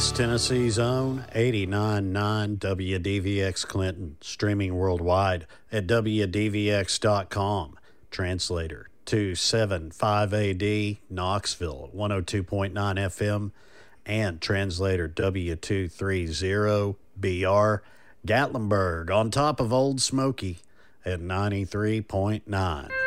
It's Tennessee's own 89.9 WDVX Clinton, streaming worldwide at WDVX.com. Translator 275AD, Knoxville, 102.9 FM, and translator W230BR, Gatlinburg, on top of Old Smoky at 93.9.